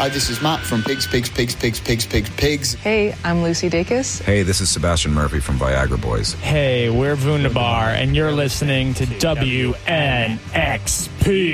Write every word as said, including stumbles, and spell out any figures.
Hi, this is Matt from Pigs, Pigs, Pigs, Pigs, Pigs, Pigs, Pigs. Hey, I'm Lucy Dacus. Hey, this is Sebastian Murphy from Viagra Boys. Hey, we're Wunderbar, and you're listening to W N X P.